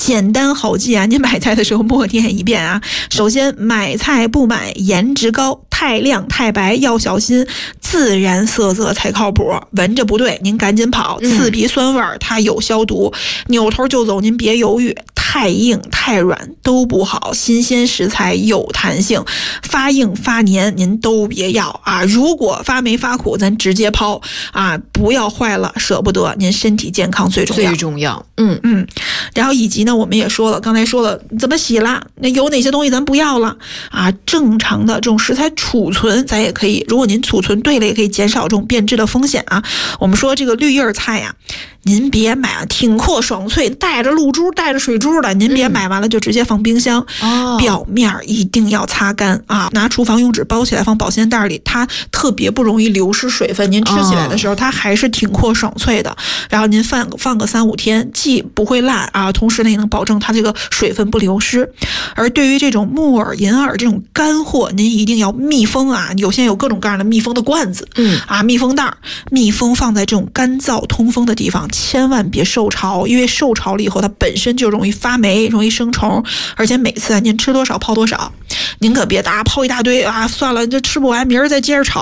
简单好记啊，您买菜的时候默念一遍啊。首先，买菜不买颜值高，太亮太白要小心，自然色泽才靠谱。闻着不对，您赶紧跑，刺鼻酸味它有消毒，扭头就走，您别犹豫。太硬太软都不好，新鲜食材有弹性，发硬发黏您都别要啊！如果发霉发苦，咱直接抛啊！不要坏了舍不得，您身体健康最重要。 最重要， 然后以及呢，我们也说了，刚才说了怎么洗啦，那有哪些东西咱不要了啊？正常的这种食材储存，咱也可以，如果您储存对了，也可以减少这种变质的风险啊。我们说这个绿叶菜呀，您别买啊，挺阔爽脆，带着露珠带着水珠的，您别买完了就直接放冰箱，表面一定要擦干啊，拿厨房用纸包起来放保鲜袋里，它特别不容易流失水分，您吃起来的时候它还是挺阔爽脆的。然后您放个3-5天，既不会烂啊，同时呢也能保证它这个水分不流失。而对于这种木耳、银耳这种干货，您一定要密封啊，现在有各种各样的密封的罐子，密封袋，密封放在这种干燥通风的地方，千万别受潮，因为受潮了以后它本身就容易发霉，容易生虫，而且每次您吃多少泡多少，您可别泡一大堆啊，算了，这吃不完，明儿再接着炒。